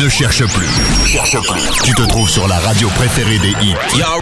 Ne cherche plus. Tu te trouves sur la radio préférée des hits. Y'all